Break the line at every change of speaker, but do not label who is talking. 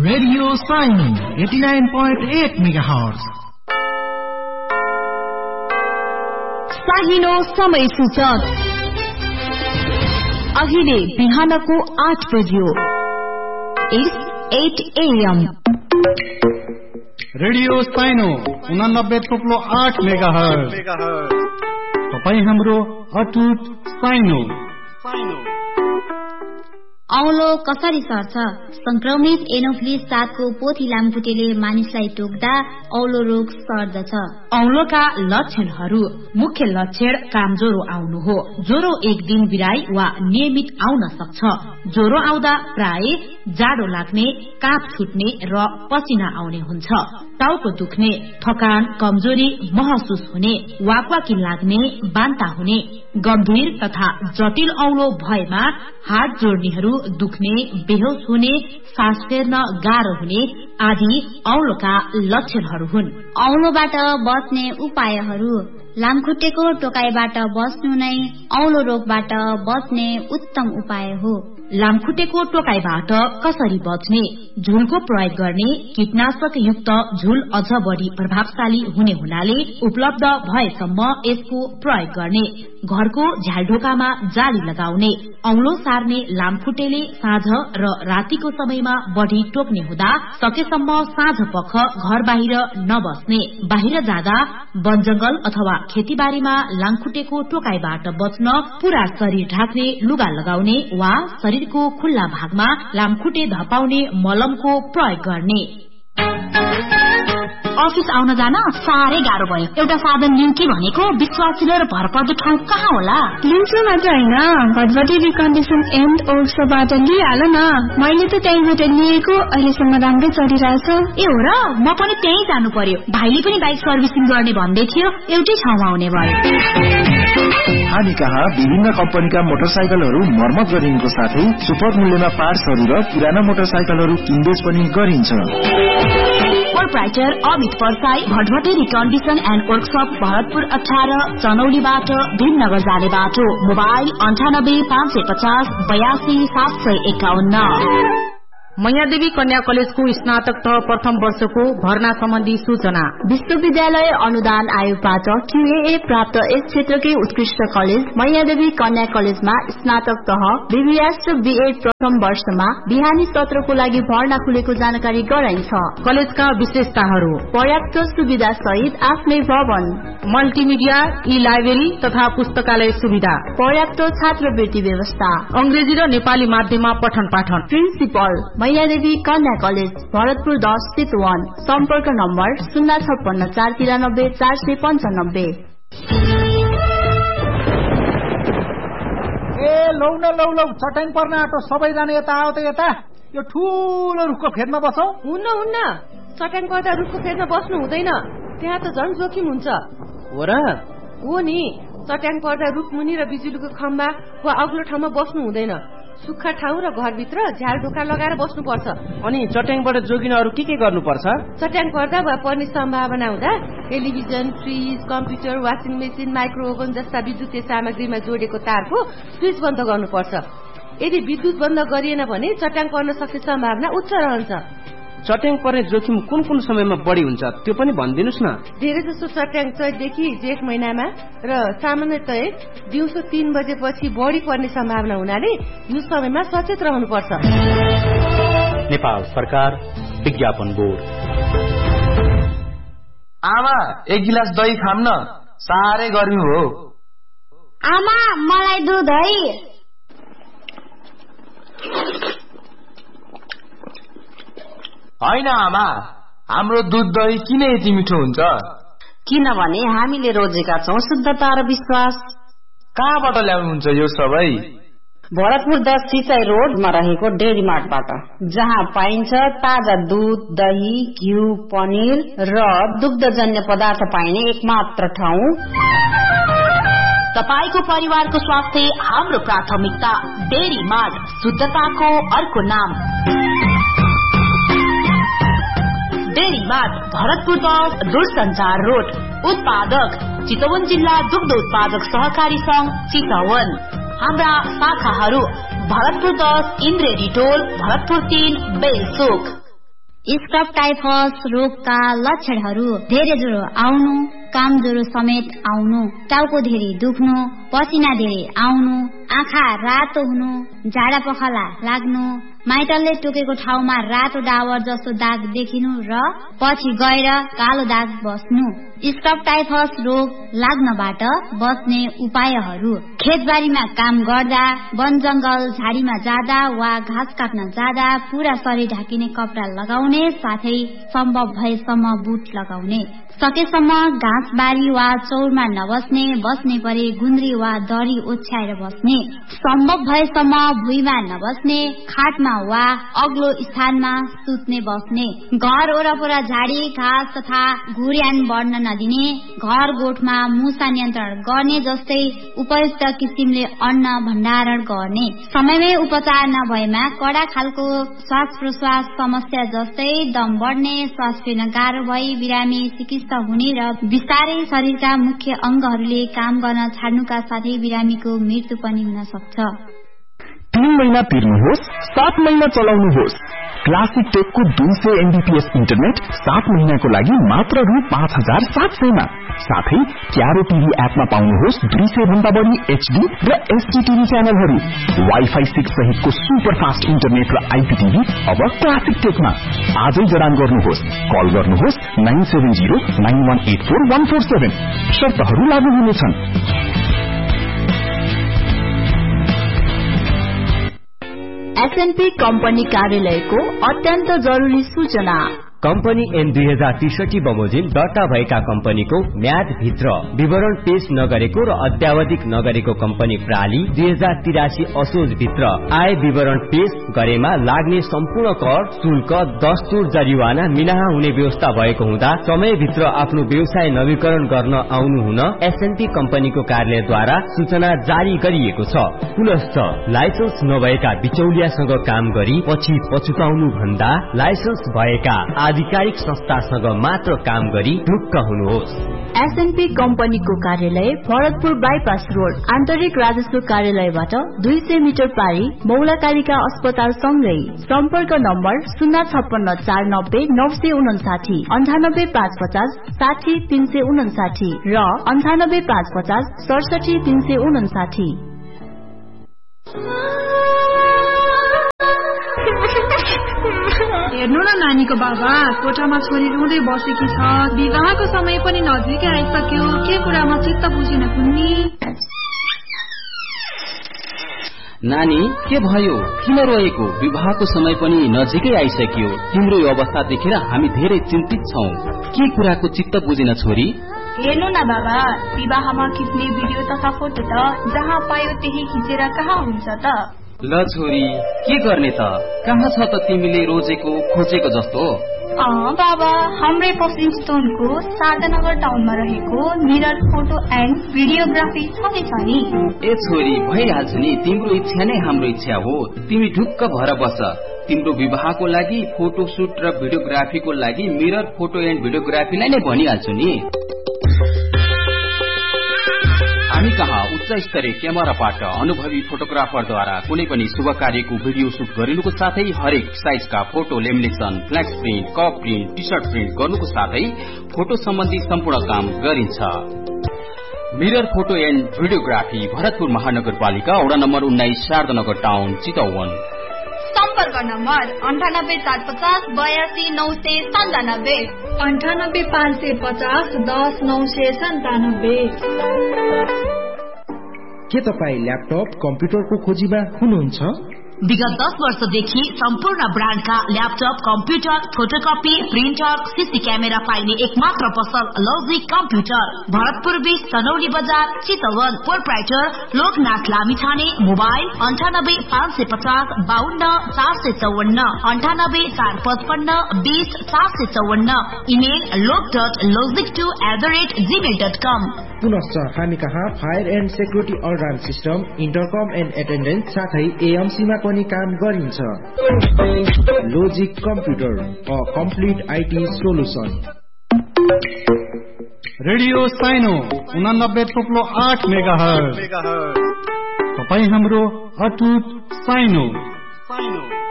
Radio साइनो 89.8 megahertz.
साइनो समय सूचक अहिले बिहानको 8 बज्यो। It's 8 AM।
रेडियो साइनो 89.8 मेगाहर्ज। तपाईं हाम्रो अटुट साइनो।
औलो कसरी सर्छ? संक्रमित एनोफिलिस साथको पोथी लामखुट्टेले मानिसलाई टोक्दा औलो रोग सर्दछ।
औलोका लक्षणहरू: मुख्य लक्षण कामज्वरो आउनु हो। ज्वरो एक दिन बिराई वा नियमित आउन सक्छ। ज्वरो आउँदा प्राय जाडो लाग्ने, काप छुट्ने र पसिना आउने हुन्छ। टाउको दुख्ने, थकान, कमजोरी महसुस हुने, वाकवाकी लाग्ने, बान्ता हुने, गम्भीर तथा जटिल औलो भएमा हात जोड्नेहरू दुख्ने, बेहोस हुने, सास फेर्न गाह्रो हुने आदि औलोका लक्षणहरू हुन्।
औलोबाट बच्ने उपायहरू: लामखुट्टेको टोकाइबाट बच्नु नै औलो रोगबाट बच्ने उत्तम उपाय हो।
लामखुट्टेको टोकाइबाट कसरी बच्ने? झुलको प्रयोग गर्ने। कीटनाशक युक्त झुल अझ बढी प्रभावशाली हुने हुनाले उपलब्ध भएसम्म यसको प्रयोग गर्ने। घरको झ्यालढोकामा जाली लगाउने। औलो सार्ने लामखुट्टेले साँझ र रातिको समयमा बढी टोक्ने हुँदा सकेसम्म साँझ पख घर बाहिर नबस्ने। बाहिर जाँदा वनजंगल अथवा खेतीबारीमा लामखुट्टेको टोकाइबाट बच्न पूरा शरीर ढाक्ने लुगा लगाउने वा शरीरको खुल्ला भागमा लामखुट्टे धपाउने मलमको प्रयोग गर्ने।
अफिस आउन जान साह्रै गाह्रो भयो। एउटा साधन लिउँ कि भनेको विश्वासिलो र भरपर्दो ठाउँ कहाँ होला?
लिन्छु मात्र होइन, भटभटी रिकन्डिसन एन्ड ओर्क्सबाट लिइहाल न। मैले त त्यहीबाट लिएको, अहिलेसम्म राम्रै चलिरहेछ।
ए हो र? म पनि त्यही जानु पर्यो। भाइले पनि बाइक सर्भिसिङ गर्ने भन्दै थियो, एउटै ठाउँमा आउने भयो।
हामी कहाँ विभिन्न कम्पनीका मोटरसाइकलहरू मर्मत गरिनुको साथै सुपर मूल्यमा पार्ट्सहरू र पुराना मोटरसाइकलहरू किनबेच पनि गरिन्छ।
Proprietor Amit Parsai, भटभटी recondition and workshop, Bharatpur 18, चनौलीबाट Bhimnagar जाने बाटो। मोबाइल 98 550 82 751।
मैयादेवी कन्या कलेजको स्नातक तह प्रथम वर्षको भर्ना सम्बन्धी सूचना।
विश्वविद्यालय अनुदान आयोगबाट QAA प्राप्त यस क्षेत्रकै उत्कृष्ट कलेज मैयादेवी कन्या कलेजमा स्नातक तह BBS र BEd प्रथम वर्षमा बिहानी सत्रको लागि भर्ना खुलेको जानकारी गराइन्छ।
कलेजका विशेषताहरू:
पर्याप्त सुविधा सहित आफ्नै भवन,
मल्टिमिडिया, ई लाइब्रेरी तथा पुस्तकालय सुविधा, पर्याप्त
छात्रवृत्ति व्यवस्था,
अंग्रेजी र नेपाली माध्यममा पठन पाठन।
प्रिन्सिपल मैयादेवी कन्या कलेज, भरतपुर 10 चितवन। सम्पर्क नम्बर 056 493 495।
ए लौ न लौ लौ, चट्याङ पर्न आँटो, सबैजना यता आऊ त यता। यो ठूलो रुखको फेदमा बसौ।
हुन्न, चट्याङ पर्दा रुखको फेदमा बस्नु हुँदैन, त्यहाँ त झन् जोखिम हुन्छ।
हो र?
हो नि, चट्याङ पर्दा रुखमुनि र बिजुलीको खम्बा वा अग्लो ठाउँमा बस्नु हुँदैन। सुक्खा ठाउँ र घरभित्र झ्याल ढोका लगाएर बस्नुपर्छ।
अनि चट्याङबाट जोगिन अरू के गर्नुपर्छ?
चट्याङ पर्दा वा पर्ने सम्भावना हुँदा television, fridge, computer, washing machine, micro oven जस्ता विद्युतीय सामग्रीमा जोडेको तारको स्विच बन्द गर्नुपर्छ। यदि विद्युत बन्द गरिएन भने चट्याङ पर्न सक्ने सम्भावना उच्च रहन्छ।
चट्याङ पर्ने जोखिम कुन समयमा बढी हुन्छ त्यो पनि भनिदिनुस् न।
धेरै जसो चट्याङ चैतदेखि जेठ महिनामा र सामान्यतया दिउँसो 3 बजेपछि बढी पर्ने सम्भावना हुनाले यो समयमा सचेत रहनुपर्छ।
नेपाल सरकार विज्ञापन बोर्ड।
आमा, एक गिलास दही खाम न, साह्रै गर्मी हो।
आमा, मलाई दुध है।
होइन आमा, हाम्रो दुध दही किन यति मिठो हुन्छ?
किनभने हामीले रोजेका छौं शुद्धता र विश्वास।
कहाँबाट ल्याउनुहुन्छ यो सबै?
भरतपुर 10 सिंचाई रोडमा रहेको डेरी मार्टबाट, जहाँ पाइन्छ ताजा दूध, दही, घिउ, पनिर र दुग्धजन्य पदार्थ पाइने एकमात्र ठाउँ।
तपाईको परिवारको स्वास्थ्य हाम्रो प्राथमिकता। डेरी मार्ट, शुद्धताको अर्को नाम। डेरी मार्ट, भरतपुर 10, दूरसञ्चार रोड। उत्पादक चितवन जिल्ला दुग्ध उत्पादक सहकारी संघ चितवन। हाम्रा शाखाहरू भरतपुर 10 इन्द्रेडी टोल, भरतपुर 3 बेलचोक।
स्क्रब टाइफस रोगका लक्षणहरू धेरै ज्वरो आउनु, काम ज्वरो समेत आउनु, टाउको धेरै दुख्नु, पसिना धेरै आउनु, आँखा रातो हुनु, झाडा पखाला लाग्नु, माइटलले टोकेको ठाउँमा रातो डाबर जस्तो दाग देखिनु र पछि गएर कालो दाग बस्नु। स्क्रब टाइफस रोग लाग्नबाट बच्ने उपायहरू: खेतबारीमा काम गर्दा, वन जंगल झाडीमा जाँदा वा घाँस काट्न जाँदा पूरा शरीर ढाकिने कपडा लगाउने साथै सम्भव भएसम्म बुट लगाउने। सकेसम्म घाँसबारी वा चौरमा नबस्ने, बस्ने परे गुन्द्री वा दरी ओछ्याएर बस्ने। सम्भव भएसम्म भुइँमा नबस्ने, खाटमा वा अग्लो स्थानमा सुत्ने बस्ने। घर वरपर झाडी घाँस तथा घुर्यान बढ्न नदिने, घर गोठमा मुसा नियन्त्रण गर्ने जस्तै उपयुक्त किसिमले अन्न भण्डारण गर्ने। समयमै उपचार नभएमा कडा खालको श्वास प्रश्वास समस्या जस्तै दम बढ्ने, श्वास फेर्न गाह्रो भई बिरामी चिकित्सा हुने र बिस्तारै शरीरका मुख्य अंगहरूले काम गर्न छाड्नुका साथै बिरामीको मृत्यु पनि हुन सक्छ।
3 महिना तिर्नुहोस्, 7 महिना चलाउनुहोस्। क्लासिक टेकको 200 MBPS इन्टरनेट 7 महिनाको लागि मात्र रु 5700 मा। साथै क्यारो टिभी एपमा पाउनुहोस् 200 भन्दा बढी HD र SD टिभी च्यानलहरू। वाइफाई 6 सहितको सुपर फास्ट इन्टरनेट र IPTV अब क्लासिक टेकमा। आजै जडान गर्नुहोस्। कल गर्नुहोस् 9709184147। शर्तहरू लागू हुनेछन्।
S&P कम्पनी कार्यालयको अत्यन्त जरुरी सूचना।
कम्पनी N 2063 बमोजिम दर्ता भएका कम्पनीको म्याद भित्र विवरण पेश नगरेको र अद्यावधिक नगरेको कम्पनी प्रणाली 2083 असोज भित्र आय विवरण पेश गरेमा लाग्ने सम्पूर्ण कर, शुल्क, दस्तुर, जरिवाना मिनाहा हुने व्यवस्था भएको हुँदा समयभित्र आफ्नो व्यवसाय नवीकरण गर्न आउनु हुन S&P कम्पनीको कार्यालयद्वारा सूचना जारी गरिएको छ। पुनश्च लाइसेन्स नभएका बिचौलियासँग काम गरी पछि पछुताउनु भन्दा लाइसेन्स भएका आधिकारिक संस्थासँग मात्र काम गरी ढुक्क हुनुहोस्।
S&P कम्पनीको कार्यालय भरतपुर बाइपास रोड आन्तरिक राजस्व कार्यालयबाट 200 मिटर पारी मौलाकालिका अस्पताल सँगै। सम्पर्क नम्बर 056490959 98550 60359 र 98550 67359।
हेर्नु न नानीको बाबा, कोठामा छोरी रुँदै बसेकी छ। विवाहको समय पनि नजिकै आइसक्यो, के कुरामा चित्त बुझेन कुन्नी?
नानी के भयो, किन रोएको? विवाहको समय पनि नजिकै आइसक्यो। तिम्रो यो अवस्था देखेर हामी धेरै चिन्तित छौं। के कुराको चित्त बुझेन छोरी?
हेर्नु न बाबा, विवाहमा खिच्ने भिडियो तथा फोटो त जहाँ पायो त्यही खिचेर कहाँ हुन्छ त?
ल छोरी, के गर्ने त? कहाँ छ त तिमीले रोजेको खोजेको जस्तो?
बाबा, हाम्रै पश्चिम स्टोनको शारदानगर टाउनमा रहेको मिरर फोटो एन्ड भिडियोग्राफी छँदैछ नि।
ए छोरी, भइहाल्छ नि, तिम्रो इच्छा नै हाम्रो इच्छा हो। तिमी ढुक्क भएर बस। तिम्रो विवाहको लागि फोटो सुट र भिडियोग्राफीको लागि मिरर फोटो एन्ड भिडियोग्राफीलाई नै भनिहाल्छु नि। हामी कहाँ उच्च स्तरीय क्यामेराबाट अनुभवी फोटोग्राफरद्वारा कुनै पनि शुभ कार्यको भिडियो सुट गरिनुको साथै हरेक साइजका photo lamination, फ्ल्याक्स print, cup print, T short print गर्नुको साथै फोटो सम्बन्धी सम्पूर्ण काम गरिन्छ। Mirror photo and videography Bharatpur महानगरपालिका वडा नम्बर 19 शारदानगर टाउन चितवन।
सम्पर्क नम्बर 98450 82 997 98550 10 997।
के तपाईँ ल्यापटप कम्प्युटरको खोजीमा हुनुहुन्छ?
विगत 10 वर्षदेखि सम्पूर्ण ब्रान्डका laptop, computer, photocopy, printer, CC camera पाइने एकमात्र पसल लजिक कम्प्युटर। भरतपुर 20 सनौली बजार Chitwan. Proprietor Loknath Lamichhane. Mobile 98550 52 454 98455 20 454। Email log.logic2@gmail.com।
पुनश्च हामी कहाँ fire and security alarm system, इन्टरकम and attendance साथै AMC मा पनि काम गरिन्छ। Logic computer, a complete IT solution.
Radio साइनो 89.8 मेगाहर्ज। तपाई हाम्रो अटुट साइनो।